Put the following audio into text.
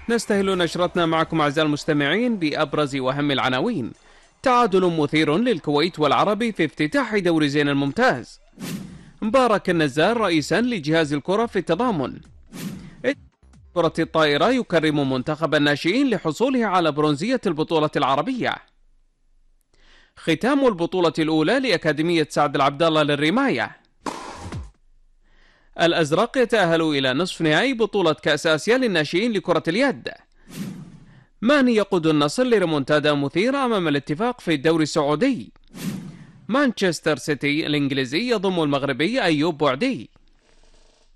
نستهل نشرتنا معكم أعزائي المستمعين بأبرز وأهم العناوين. تعادل مثير للكويت والعربي في افتتاح دوري زين الممتاز. مبارك النزار رئيسا لجهاز الكرة في التضامن. كرة الطائرة يكرم منتخب الناشئين لحصوله على برونزية البطولة العربية. ختام البطولة الأولى لأكاديمية سعد العبدالله للرماية. الأزرق يتأهل إلى نصف نهائي بطولة كأس آسيا للناشئين لكرة اليد. ماني يقود النصر لريمونتادا مثيرة أمام الاتفاق في الدوري السعودي. مانشستر سيتي الإنجليزي يضم المغربي أيوب بوعدي.